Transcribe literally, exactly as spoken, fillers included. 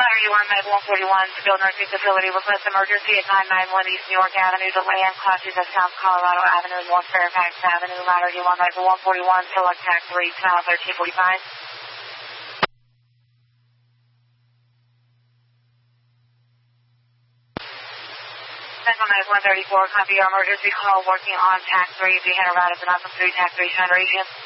thirty-one, Med one forty-one, skilled nursing facility. Request emergency at nine nine one East New York Avenue, DeLand, classes at South Colorado Avenue, North Fairfax Avenue, ladder D one, Med one forty-one, select tax three, channel thirteen forty-five. Central Med one thirty-four, copy your emergency call working on tax three, if you had a route of the Knoxville three, tax three, Chandra Region.